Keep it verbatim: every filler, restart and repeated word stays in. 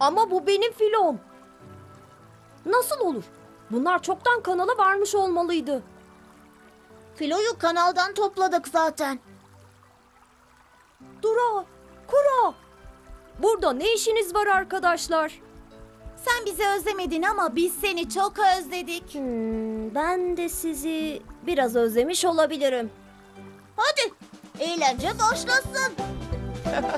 Ama bu benim filom. Nasıl olur? Bunlar çoktan kanala varmış olmalıydı. Filoyu kanaldan topladık zaten. Dura, Kura. Burada ne işiniz var arkadaşlar? Sen bizi özlemedin ama biz seni çok özledik. Hmm, ben de sizi biraz özlemiş olabilirim. Hadi eğlence başlasın.